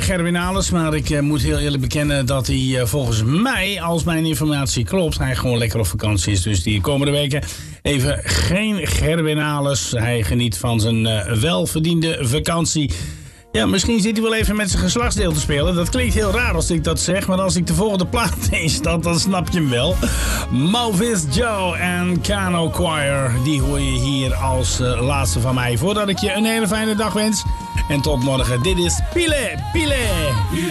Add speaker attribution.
Speaker 1: Gerwin-Alers, maar ik moet heel eerlijk bekennen dat hij volgens mij, als mijn informatie klopt, hij gewoon lekker op vakantie is. Dus die komende weken even geen Gerwin-Alers. Hij geniet van zijn welverdiende vakantie. Ja, misschien zit hij wel even met zijn geslachtsdeel te spelen. Dat klinkt heel raar als ik dat zeg, maar als ik de volgende plaat instap, dan snap je hem wel. Mavis Joe en Kano Choir, die hoor je hier als laatste van mij. Voordat ik je een hele fijne dag wens. En tot morgen. Dit is Pile Pile.